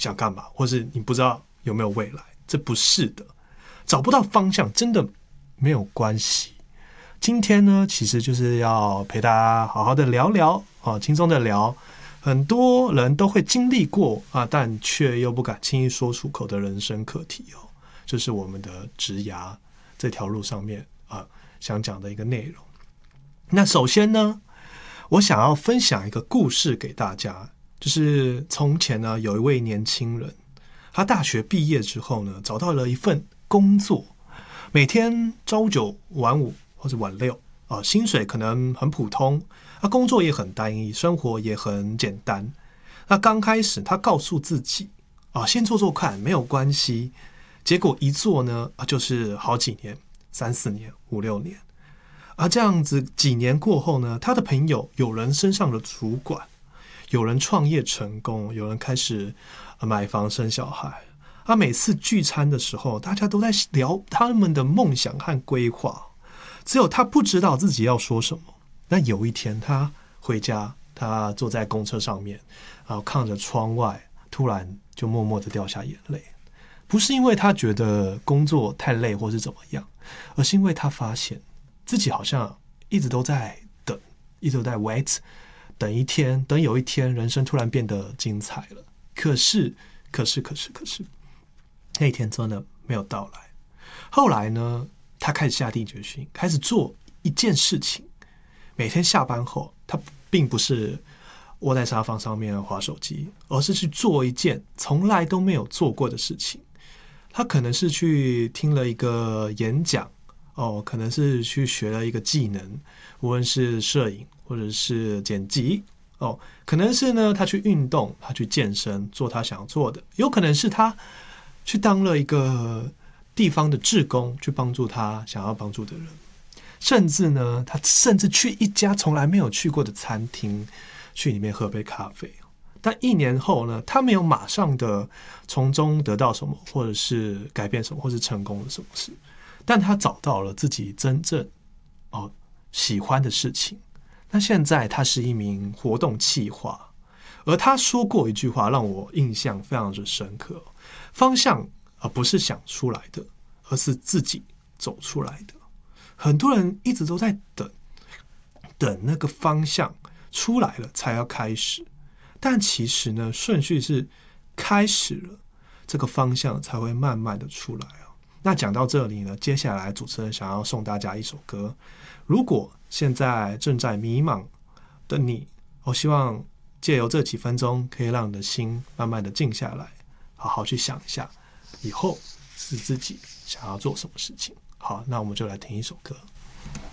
想干嘛，或是你不知道有没有未来，这不是的。找不到方向真的没有关系。今天呢，其实就是要陪大家好好的聊聊啊，轻松的聊。很多人都会经历过啊，但却又不敢轻易说出口的人生课题哦，就是我们的职涯这条路上面啊，想讲的一个内容。那首先呢，我想要分享一个故事给大家，就是从前呢，有一位年轻人，他大学毕业之后呢，找到了一份工作，每天朝九晚五或者晚六啊，薪水可能很普通，工作也很单一，生活也很简单。那刚开始他告诉自己啊，先做做看，没有关系。结果一做呢，就是好几年，3、4年、5、6年。这样子几年过后呢，他的朋友有人升上了主管，有人创业成功，有人开始买房生小孩。每次聚餐的时候，大家都在聊他们的梦想和规划，只有他不知道自己要说什么。那有一天他回家，他坐在公车上面，看着窗外，突然就默默的掉下眼泪。不是因为他觉得工作太累或是怎么样，而是因为他发现自己好像一直都在等，一直都在 wait， 等一天，等有一天人生突然变得精彩了。可是那一天真的没有到来。后来呢，他开始下定决心，开始做一件事情。每天下班后，他并不是窝在沙发上面滑手机，而是去做一件从来都没有做过的事情。他可能是去听了一个演讲，可能是去学了一个技能，无论是摄影或者是剪辑，可能是呢他去运动，他去健身，做他想做的，有可能是他去当了一个地方的志工，去帮助他想要帮助的人。甚至呢，他甚至去一家从来没有去过的餐厅，去里面喝杯咖啡。但1年后呢，他没有马上的从中得到什么，或者是改变什么，或是成功了什么事，但他找到了自己真正喜欢的事情。那现在他是一名活动企划，而他说过一句话让我印象非常的深刻：方向不是想出来的，而是自己走出来的。很多人一直都在等那个方向出来了才要开始，但其实呢，顺序是开始了，这个方向才会慢慢的出来。那讲到这里呢，接下来主持人想要送大家一首歌。如果现在正在迷茫的你，我希望借由这几分钟，可以让你的心慢慢的静下来，好好去想一下，以后是自己想要做什么事情。好，那我们就来听一首歌。